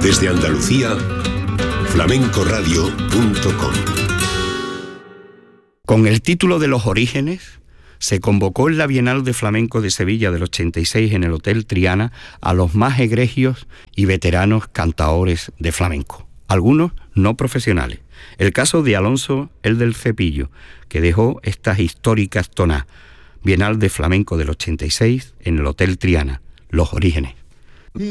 Desde Andalucía, flamencoradio.com. Con el título de Los Orígenes, se convocó en la Bienal de Flamenco de Sevilla del 86 en el Hotel Triana a los más egregios y veteranos cantaores de flamenco, algunos no profesionales. El caso de Alonso el del Cepillo, que dejó estas históricas tonas. Bienal de Flamenco del 86 en el Hotel Triana, Los Orígenes.